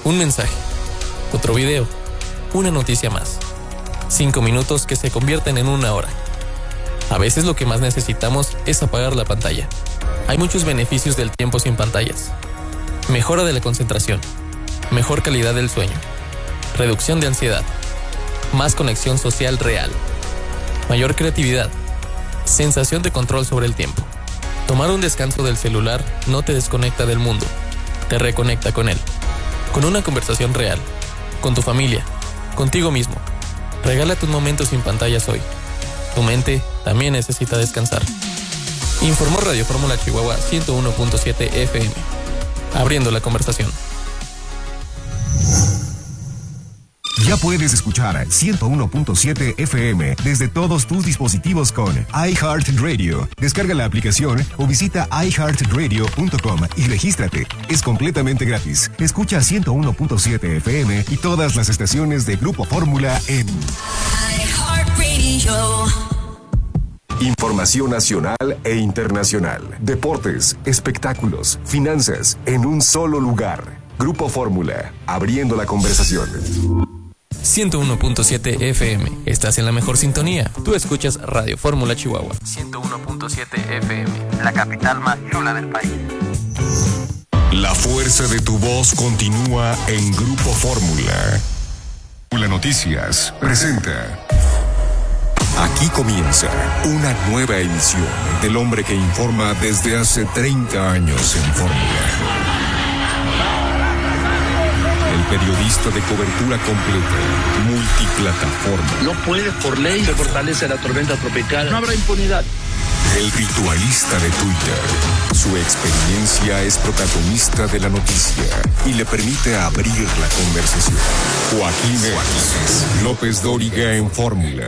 Un mensaje, otro video, una noticia más. 5 minutos que se convierten en 1 hora. A veces lo que más necesitamos es apagar la pantalla. Hay muchos beneficios del tiempo sin pantallas. Mejora de la concentración, mejor calidad del sueño, reducción de ansiedad, más conexión social real, mayor creatividad, sensación de control sobre el tiempo. Tomar un descanso del celular no te desconecta del mundo, te reconecta con él. Con una conversación real, con tu familia, contigo mismo. Regálate un momento sin pantallas hoy. Tu mente también necesita descansar. Informó Radio Fórmula Chihuahua 101.7 FM. Abriendo la conversación. Ya puedes escuchar 101.7 FM desde todos tus dispositivos con iHeartRadio. Descarga la aplicación o visita iHeartRadio.com y regístrate. Es completamente gratis. Escucha 101.7 FM y todas las estaciones de Grupo Fórmula en iHeartRadio. Información nacional e internacional. Deportes, espectáculos, finanzas, en un solo lugar. Grupo Fórmula, abriendo la conversación. 101.7 FM. Estás en la mejor sintonía. Tú escuchas Radio Fórmula Chihuahua. 101.7 FM. La capital más chula del país. La fuerza de tu voz continúa en Grupo Fórmula. Fórmula Noticias presenta. Aquí comienza una nueva edición del hombre que informa desde hace 30 años en Fórmula. El periodista de cobertura completa, multiplataforma. No puede por ley se fortalece la tormenta tropical. No habrá impunidad. El ritualista de Twitter. Su experiencia es protagonista de la noticia y le permite abrir la conversación. Joaquín López Dóriga en Fórmula.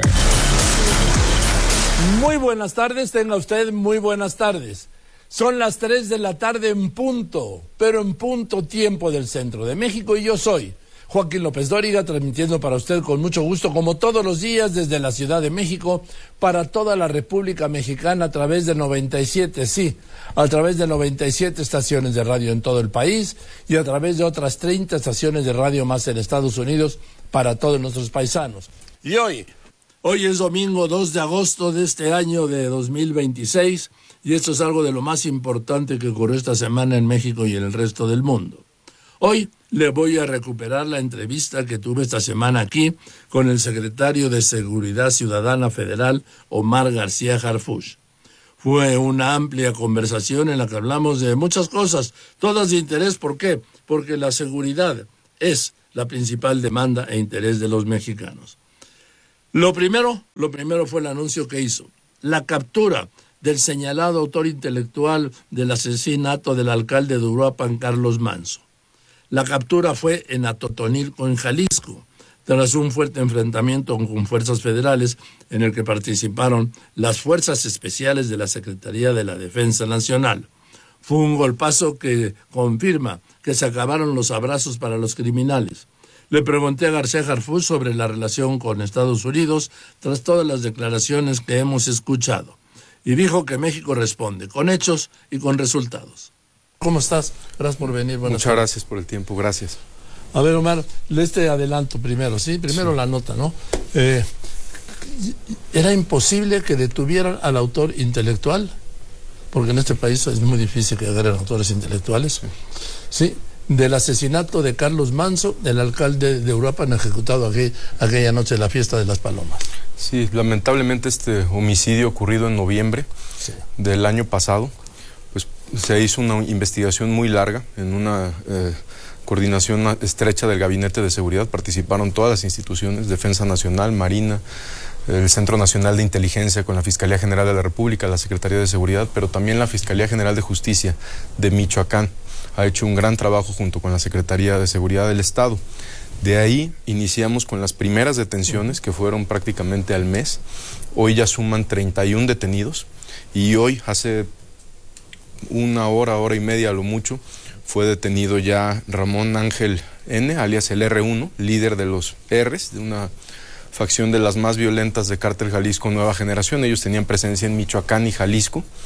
Muy buenas tardes, tenga usted muy buenas tardes. Son las 3 de la tarde en punto, pero en punto tiempo del centro de México, y yo soy Joaquín López Dóriga, transmitiendo para usted con mucho gusto, como todos los días, desde la Ciudad de México, para toda la República Mexicana, a través de 97, sí, a través de 97 estaciones de radio en todo el país, y a través de otras 30 estaciones de radio más en Estados Unidos, para todos nuestros paisanos. Y hoy es domingo 2 de agosto de este año de 2026, y esto es algo de lo más importante que ocurrió esta semana en México y en el resto del mundo. Hoy le voy a recuperar la entrevista que tuve esta semana aquí con el secretario de Seguridad Ciudadana Federal, Omar García Harfuch. Fue una amplia conversación en la que hablamos de muchas cosas, todas de interés. ¿Por qué? Porque la seguridad es la principal demanda e interés de los mexicanos. Lo primero fue el anuncio que hizo, la captura del señalado autor intelectual del asesinato del alcalde de Uruapan, Carlos Manzo. La captura fue en Atotonilco, en Jalisco, tras un fuerte enfrentamiento con fuerzas federales en el que participaron las fuerzas especiales de la Secretaría de la Defensa Nacional. Fue un golpazo que confirma que se acabaron los abrazos para los criminales. Le pregunté a García Harfuch sobre la relación con Estados Unidos tras todas las declaraciones que hemos escuchado. Y dijo que México responde con hechos y con resultados. ¿Cómo estás? Gracias por venir. Muchas gracias por el tiempo, gracias. A ver, Omar, este adelanto primero, ¿sí? Primero sí. La nota, ¿no? Era imposible que detuvieran al autor intelectual, porque en este país es muy difícil que agarren autores intelectuales, ¿sí? Del asesinato de Carlos Manzo, del alcalde de Uruapan, ejecutado aquella noche de la fiesta de las Palomas. Sí, lamentablemente este homicidio ocurrido en noviembre del año pasado, pues se hizo una investigación muy larga, en una coordinación estrecha del Gabinete de Seguridad. Participaron todas las instituciones, Defensa Nacional, Marina, el Centro Nacional de Inteligencia con la Fiscalía General de la República, la Secretaría de Seguridad, pero también la Fiscalía General de Justicia de Michoacán. Ha hecho un gran trabajo junto con la Secretaría de Seguridad del Estado. De ahí iniciamos con las primeras detenciones, que fueron prácticamente al mes. Hoy ya suman 31 detenidos y hoy, hace una hora y media a lo mucho, fue detenido ya Ramón Ángel N., alias el R1, líder de los R's, de una facción de las más violentas de Cártel Jalisco Nueva Generación. Ellos tenían presencia en Michoacán y Jalisco.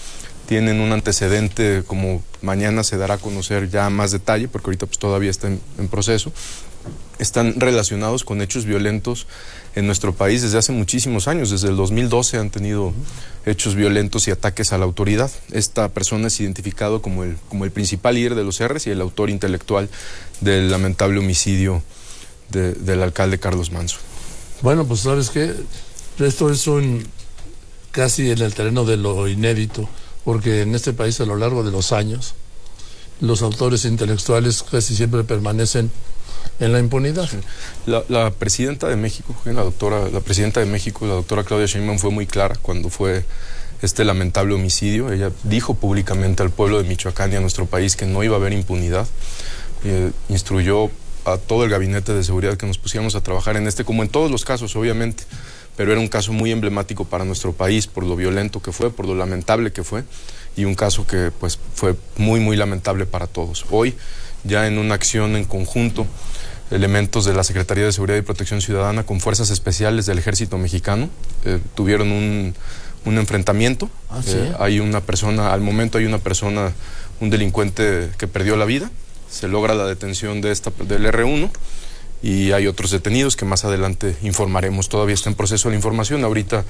tienen un antecedente, como mañana se dará a conocer ya más detalle, porque ahorita pues todavía está en proceso, están relacionados con hechos violentos en nuestro país desde hace muchísimos años. Desde el 2012 han tenido hechos violentos y ataques a la autoridad. Esta persona es identificado como el principal líder de los R's y el autor intelectual del lamentable homicidio del alcalde Carlos Manzo. Bueno, pues ¿sabes qué? Esto es casi en el terreno de lo inédito, porque en este país a lo largo de los años los autores intelectuales casi siempre permanecen en la impunidad. Sí. La presidenta de México, la presidenta de México, la doctora Claudia Sheinbaum, fue muy clara cuando fue este lamentable homicidio. Ella dijo públicamente al pueblo de Michoacán y a nuestro país que no iba a haber impunidad. Instruyó a todo el gabinete de seguridad que nos pusiéramos a trabajar en como en todos los casos, obviamente, pero era un caso muy emblemático para nuestro país por lo violento que fue, por lo lamentable que fue, y un caso que pues fue muy, muy lamentable para todos. Hoy, ya en una acción en conjunto, elementos de la Secretaría de Seguridad y Protección Ciudadana con fuerzas especiales del Ejército Mexicano tuvieron un enfrentamiento. ¿Sí? Hay una persona, al momento hay una persona, un delincuente que perdió la vida. Se logra la detención del R1 y hay otros detenidos que más adelante informaremos. Todavía está en proceso la información. Ahorita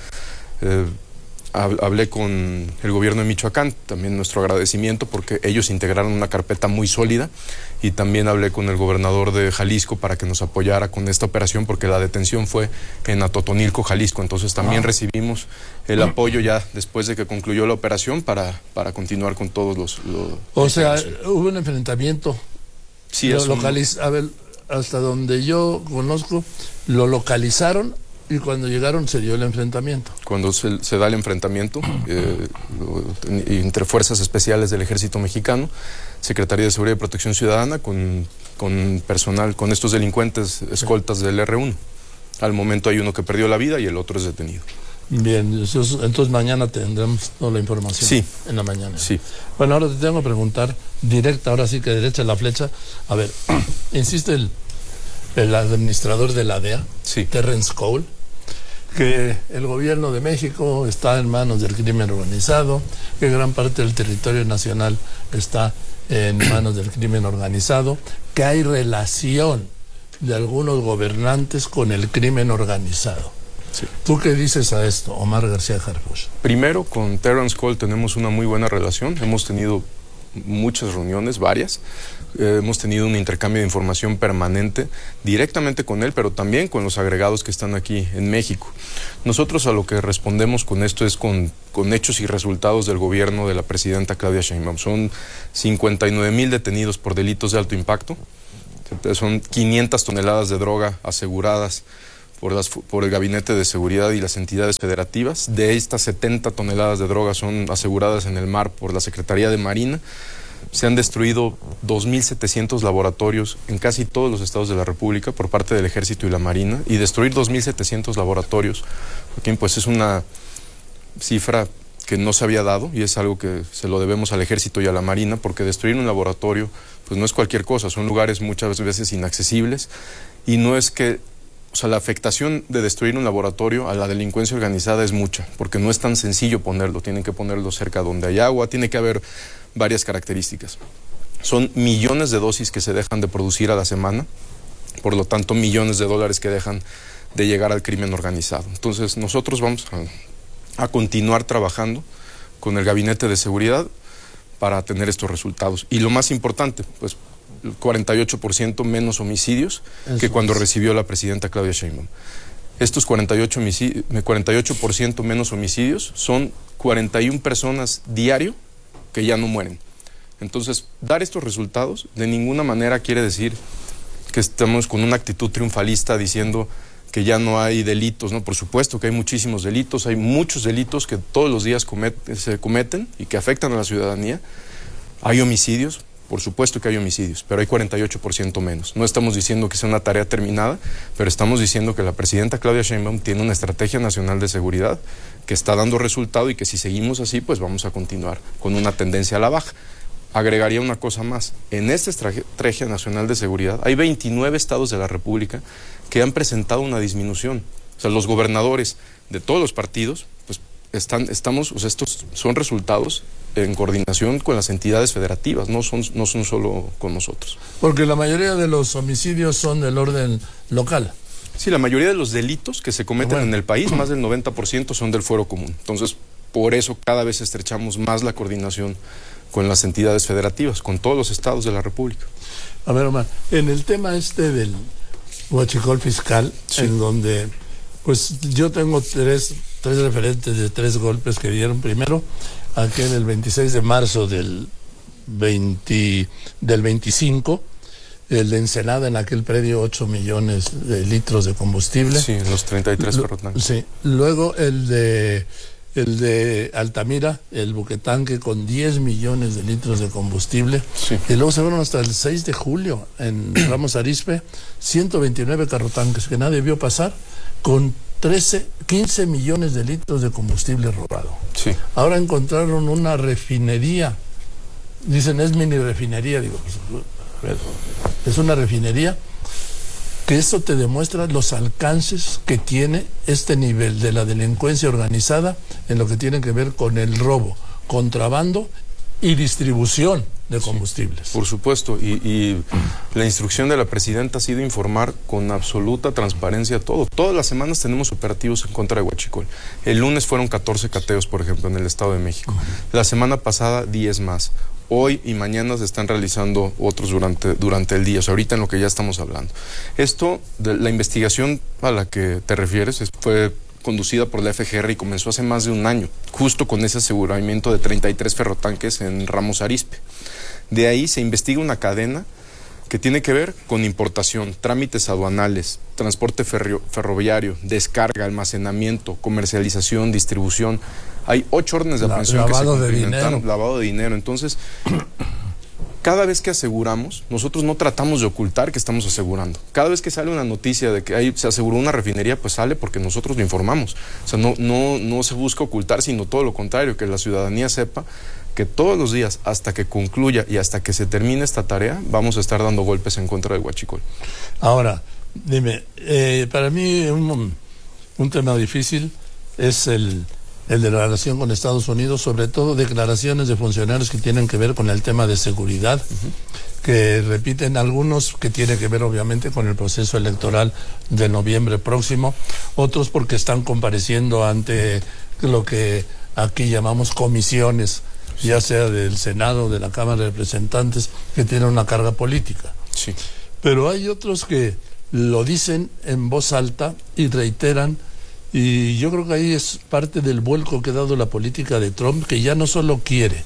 hablé con el gobierno de Michoacán, también nuestro agradecimiento porque ellos integraron una carpeta muy sólida, y también hablé con el gobernador de Jalisco para que nos apoyara con esta operación porque la detención fue en Atotonilco, Jalisco. Entonces también recibimos el apoyo ya después de que concluyó la operación para continuar con todos los o sea, hubo un enfrentamiento. Sí, A ver, hasta donde yo conozco, lo localizaron y cuando llegaron se dio el enfrentamiento. Cuando se da el enfrentamiento entre fuerzas especiales del Ejército Mexicano, Secretaría de Seguridad y Protección Ciudadana con personal, con estos delincuentes escoltas del R1. Al momento hay uno que perdió la vida y el otro es detenido. Bien, entonces mañana tendremos toda la información. Sí. En la mañana. Sí. Bueno, ahora te tengo que preguntar directa, ahora sí que derecha la flecha. A ver, insiste el administrador de la DEA, sí, Terrence Cole, que el gobierno de México está en manos del crimen organizado, que gran parte del territorio nacional está en manos del crimen organizado, que hay relación de algunos gobernantes con el crimen organizado. Sí. ¿Tú qué dices a esto, Omar García Harfuch? Primero, con Terrence Cole tenemos una muy buena relación. Hemos tenido muchas reuniones, varias. Hemos tenido un intercambio de información permanente directamente con él, pero también con los agregados que están aquí en México. Nosotros a lo que respondemos con esto es con hechos y resultados del gobierno de la presidenta Claudia Sheinbaum. Son 59,000 detenidos por delitos de alto impacto. Son 500 toneladas de droga aseguradas por el Gabinete de Seguridad y las entidades federativas. De estas 70 toneladas de droga son aseguradas en el mar por la Secretaría de Marina. Se han destruido 2.700 laboratorios en casi todos los estados de la República por parte del Ejército y la Marina. Y destruir 2.700 laboratorios, pues es una cifra que no se había dado, y es algo que se lo debemos al Ejército y a la Marina, porque destruir un laboratorio pues no es cualquier cosa. Son lugares muchas veces inaccesibles, y no es que... O sea, la afectación de destruir un laboratorio a la delincuencia organizada es mucha, porque no es tan sencillo ponerlo. Tienen que ponerlo cerca donde hay agua, tiene que haber varias características. Son millones de dosis que se dejan de producir a la semana, por lo tanto millones de dólares que dejan de llegar al crimen organizado. Entonces nosotros vamos a continuar trabajando con el Gabinete de Seguridad para tener estos resultados. Y lo más importante, pues 48% menos homicidios que cuando recibió la presidenta Claudia Sheinbaum. Estos 48% menos homicidios son 41 personas diario que ya no mueren. Entonces, dar estos resultados de ninguna manera quiere decir que estamos con una actitud triunfalista diciendo que ya no hay delitos, ¿no? Por supuesto que hay muchísimos delitos, hay muchos delitos que todos los días se cometen y que afectan a la ciudadanía. Hay homicidios. Por supuesto que hay homicidios, pero hay 48% menos. No estamos diciendo que sea una tarea terminada, pero estamos diciendo que la presidenta Claudia Sheinbaum tiene una estrategia nacional de seguridad que está dando resultado, y que si seguimos así, pues vamos a continuar con una tendencia a la baja. Agregaría una cosa más. En esta estrategia nacional de seguridad hay 29 estados de la República que han presentado una disminución. O sea, los gobernadores de todos los partidos pues estamos, o sea, estos son resultados en coordinación con las entidades federativas, no son solo con nosotros. Porque la mayoría de los homicidios son del orden local. Sí, la mayoría de los delitos que se cometen en el país, más del 90% son del fuero común. Entonces, por eso cada vez estrechamos más la coordinación con las entidades federativas, con todos los estados de la República. A ver, Omar, en el tema del huachicol fiscal, sí, en donde, pues yo tengo tres referentes de 3 golpes que dieron. Primero, aquel del 26 de marzo del 25, el de Ensenada, en aquel predio, 8 millones de litros de combustible. Sí, los 33 ferrotanques. Sí, luego el de Altamira, el buquetanque, con 10 millones de litros de combustible. Sí. Y luego se fueron hasta el 6 de julio en Ramos Arizpe, 129 carrotanques que nadie vio pasar, con 15 millones de litros de combustible robado. Sí. Ahora encontraron una refinería, dicen es mini refinería, digo, pues, a ver, es una refinería, que esto te demuestra los alcances que tiene este nivel de la delincuencia organizada en lo que tiene que ver con el robo, contrabando y distribución de combustibles. Sí, por supuesto, y la instrucción de la presidenta ha sido informar con absoluta transparencia todo. Todas las semanas tenemos operativos en contra de huachicol. El lunes fueron 14 cateos, por ejemplo, en el Estado de México. La semana pasada 10 más. Hoy y mañana se están realizando otros durante el día, o sea, ahorita en lo que ya estamos hablando. Esto, de la investigación a la que te refieres, fue conducida por la FGR y comenzó hace más de un año, justo con ese aseguramiento de 33 ferrotanques en Ramos Arizpe. De ahí se investiga una cadena que tiene que ver con importación, trámites aduanales, transporte ferroviario, descarga, almacenamiento, comercialización, distribución. Hay 8 órdenes de aprehensión que se cumplimentan, lavado de dinero. Entonces, cada vez que aseguramos, nosotros no tratamos de ocultar que estamos asegurando. Cada vez que sale una noticia de que se aseguró una refinería, pues sale porque nosotros lo informamos. O sea, no se busca ocultar, sino todo lo contrario, que la ciudadanía sepa que todos los días, hasta que concluya y hasta que se termine esta tarea, vamos a estar dando golpes en contra del huachicol. Ahora, dime, para mí un tema difícil es el de la relación con Estados Unidos, sobre todo declaraciones de funcionarios que tienen que ver con el tema de seguridad, que repiten algunos que tienen que ver obviamente con el proceso electoral de noviembre próximo, otros porque están compareciendo ante lo que aquí llamamos comisiones, ya sea del Senado o de la Cámara de Representantes, que tienen una carga política. Sí. Pero hay otros que lo dicen en voz alta y reiteran, y yo creo que ahí es parte del vuelco que ha dado la política de Trump, que ya no solo quiere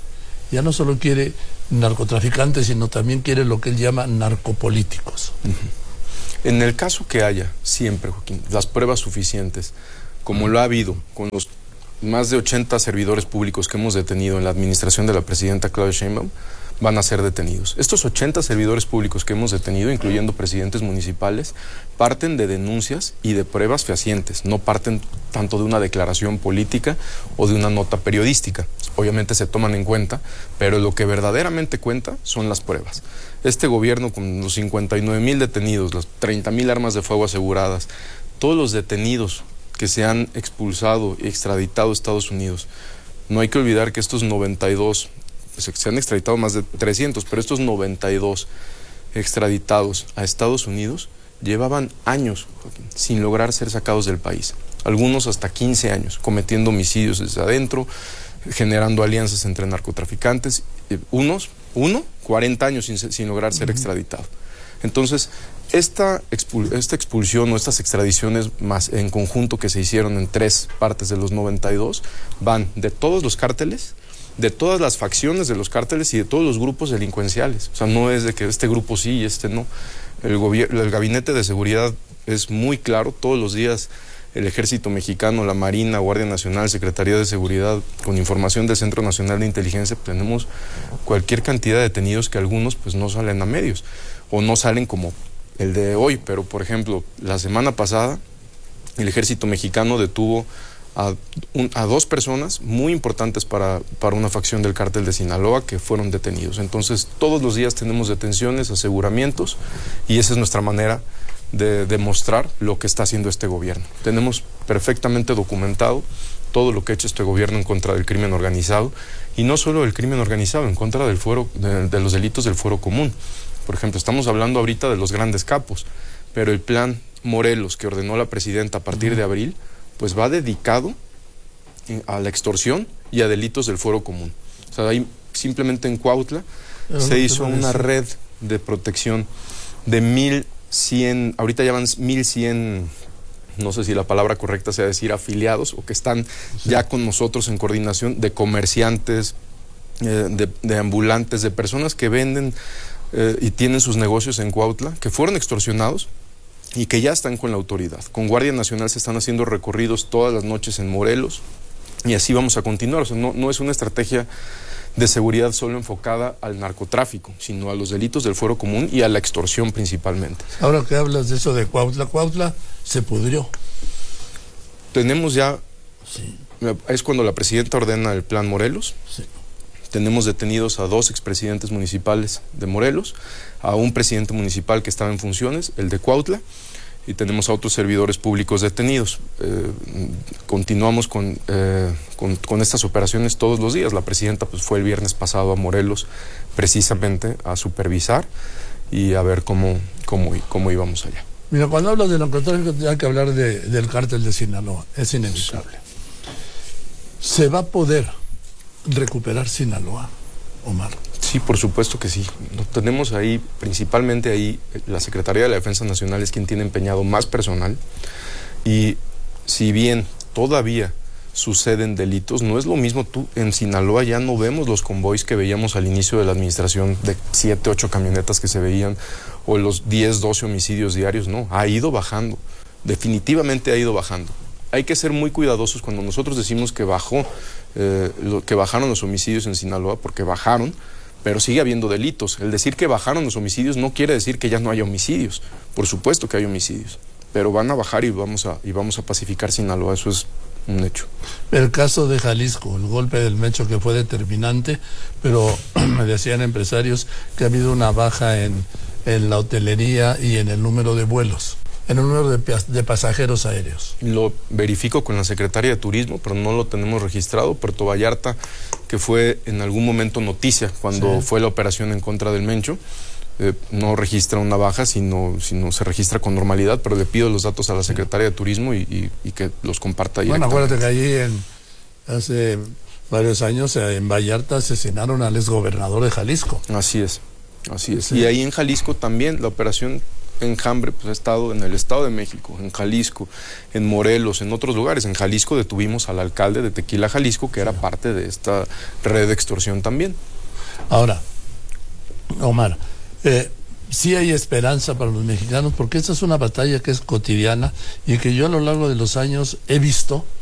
narcotraficantes, sino también quiere lo que él llama narcopolíticos. En el caso que haya siempre, Joaquín, las pruebas suficientes, como lo ha habido con los más de 80 servidores públicos que hemos detenido en la administración de la presidenta Claudia Sheinbaum, van a ser detenidos. Estos 80 servidores públicos que hemos detenido, incluyendo presidentes municipales, parten de denuncias y de pruebas fehacientes, no parten tanto de una declaración política o de una nota periodística. Obviamente se toman en cuenta, pero lo que verdaderamente cuenta son las pruebas. Este gobierno, con los 59,000 detenidos, las 30,000 armas de fuego aseguradas, todos los detenidos que se han expulsado y extraditado a Estados Unidos, no hay que olvidar que estos 92, se han extraditado más de 300, pero estos 92 extraditados a Estados Unidos llevaban años, Joaquín, sin lograr ser sacados del país. Algunos hasta 15 años, cometiendo homicidios desde adentro, generando alianzas entre narcotraficantes. Uno, 40 años sin lograr ser extraditado. Entonces, esta expulsión o estas extradiciones más en conjunto que se hicieron en 3 partes de los 92 van de todos los cárteles, de todas las facciones de los cárteles y de todos los grupos delincuenciales. O sea, no es de que este grupo sí y este no. El gabinete de seguridad es muy claro. Todos los días el Ejército Mexicano, la Marina, Guardia Nacional, Secretaría de Seguridad, con información del Centro Nacional de Inteligencia, tenemos cualquier cantidad de detenidos que algunos pues no salen a medios o no salen como el de hoy. Pero, por ejemplo, la semana pasada el Ejército Mexicano detuvo a 2 personas muy importantes para una facción del cártel de Sinaloa que fueron detenidos. Entonces, todos los días tenemos detenciones, aseguramientos, y esa es nuestra manera de demostrar lo que está haciendo este gobierno. Tenemos perfectamente documentado todo lo que ha hecho este gobierno en contra del crimen organizado, y no solo del crimen organizado, en contra del fuero, de los delitos del fuero común. Por ejemplo, estamos hablando ahorita de los grandes capos, pero el plan Morelos que ordenó la presidenta a partir de abril, pues va dedicado a la extorsión y a delitos del fuero común. O sea, ahí simplemente en Cuautla se hizo una red de protección de 1,100, ahorita ya van 1,100, no sé si la palabra correcta sea decir afiliados, o que están ya con nosotros en coordinación, de comerciantes, de ambulantes, de personas que venden y tienen sus negocios en Cuautla, que fueron extorsionados y que ya están con la autoridad. Con Guardia Nacional se están haciendo recorridos todas las noches en Morelos, y así vamos a continuar. O sea, no es una estrategia de seguridad solo enfocada al narcotráfico, sino a los delitos del fuero común y a la extorsión principalmente. Ahora que hablas de eso de Cuautla, Cuautla se pudrió. Tenemos ya, es cuando la presidenta ordena el plan Morelos. Sí. Tenemos detenidos a 2 expresidentes municipales de Morelos, a un presidente municipal que estaba en funciones, el de Cuautla, y tenemos a otros servidores públicos detenidos. Continuamos con estas operaciones todos los días. La presidenta pues fue el viernes pasado a Morelos precisamente a supervisar y a ver cómo íbamos allá. Mira, cuando hablas de narcotráfico hay que hablar del cártel de Sinaloa. Es inevitable. ¿Se va a poder recuperar Sinaloa, Omar? Sí, por supuesto que sí. Tenemos ahí, principalmente ahí, la Secretaría de la Defensa Nacional es quien tiene empeñado más personal, y si bien todavía suceden delitos, no es lo mismo. En Sinaloa ya no vemos los convoys que veíamos al inicio de la administración, de 7, 8 camionetas que se veían, o los 10, 12 homicidios diarios. No, ha ido bajando, definitivamente ha ido bajando. Hay que ser muy cuidadosos cuando nosotros decimos que bajaron los homicidios en Sinaloa, porque bajaron, pero sigue habiendo delitos. El decir que bajaron los homicidios no quiere decir que ya no haya homicidios. Por supuesto que hay homicidios, pero van a bajar y vamos a pacificar Sinaloa. Eso es un hecho. El caso de Jalisco, el golpe del Mencho, que fue determinante, pero me decían empresarios que ha habido una baja en la hotelería y en el número de vuelos, en el número de pasajeros aéreos. Lo verifico con la Secretaría de Turismo, pero no lo tenemos registrado. Puerto Vallarta, que fue en algún momento noticia cuando fue la operación en contra del Mencho, no registra una baja, sino se registra con normalidad, pero le pido los datos a la Secretaría de Turismo y que los comparta directamente. Bueno, acuérdate que allí hace varios años en Vallarta asesinaron al exgobernador de Jalisco. Así es. Sí. Y ahí en Jalisco también la operación Enjambre pues ha estado en el Estado de México, en Jalisco, en Morelos, en otros lugares. En Jalisco detuvimos al alcalde de Tequila, Jalisco, que era parte de esta red de extorsión también. Ahora, Omar, sí hay esperanza para los mexicanos, porque esta es una batalla que es cotidiana y que yo a lo largo de los años he visto